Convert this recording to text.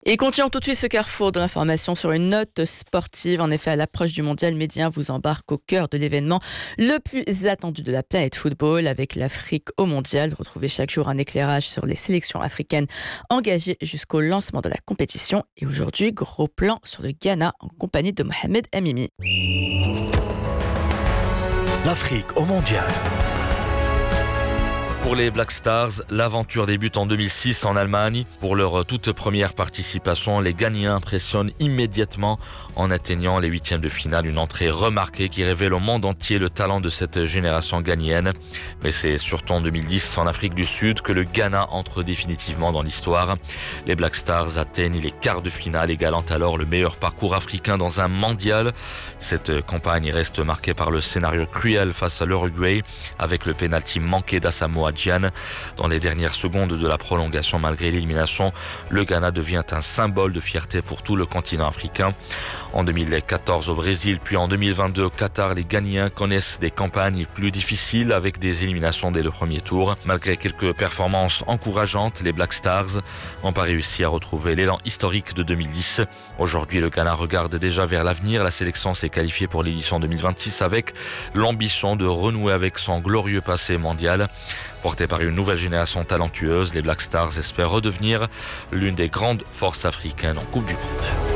Et continuons tout de suite ce carrefour de l'information sur une note sportive. En effet, à l'approche du mondial, Média vous embarque au cœur de l'événement le plus attendu de la planète football, avec l'Afrique au mondial. Retrouvez chaque jour un éclairage sur les sélections africaines engagées jusqu'au lancement de la compétition. Et aujourd'hui, gros plan sur le Ghana en compagnie de Mohamed Amimi. L'Afrique au mondial. Pour les Black Stars, l'aventure débute en 2006 en Allemagne. Pour leur toute première participation, les Ghanéens impressionnent immédiatement en atteignant les huitièmes de finale. Une entrée remarquée qui révèle au monde entier le talent de cette génération ghanéenne. Mais c'est surtout en 2010 en Afrique du Sud que le Ghana entre définitivement dans l'histoire. Les Black Stars atteignent les quarts de finale, égalant alors le meilleur parcours africain dans un mondial. Cette campagne reste marquée par le scénario cruel face à l'Uruguay, avec le pénalty manqué d'Asamoah Gyan. Dans les dernières secondes de la prolongation, malgré l'élimination, le Ghana devient un symbole de fierté pour tout le continent africain. En 2014 au Brésil, puis en 2022 au Qatar, les Ghanéens connaissent des campagnes plus difficiles avec des éliminations dès le premier tour. Malgré quelques performances encourageantes, les Black Stars n'ont pas réussi à retrouver l'élan historique de 2010. Aujourd'hui, le Ghana regarde déjà vers l'avenir. La sélection s'est qualifiée pour l'édition 2026 avec l'ambition de renouer avec son glorieux passé mondial. Porté par une nouvelle génération talentueuse, les Black Stars espèrent redevenir l'une des grandes forces africaines en Coupe du Monde.